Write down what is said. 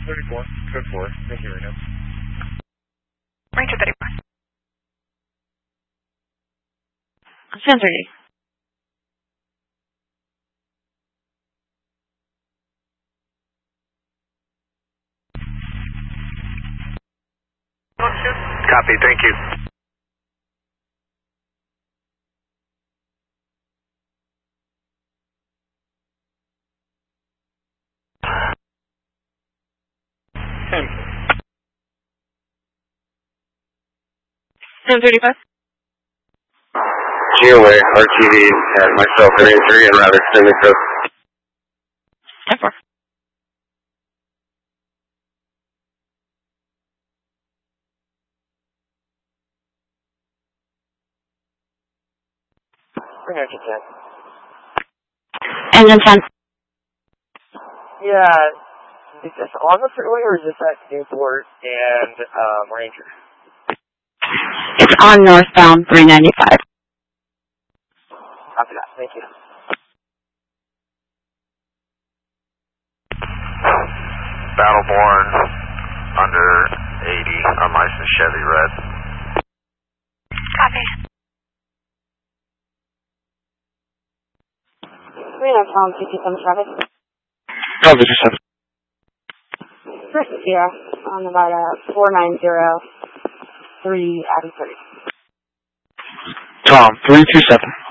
34, code 4, thank you, Reno. Ranger 34. San 30. Copy, thank you. San 35. GOA, RTV at myself and A3 and rather extended code. 10-4. Engine 10. Engine 10. Yeah, is this on the freeway or is this at Newport and Ranger? It's on northbound 395. Copy that, thank you. Battleborn under 80 on license Chevy red. Copy. Reno, Tom, 227 traffic. Copy, 27. First, yeah, on about 490, 3 Abbey 30. Tom, 327.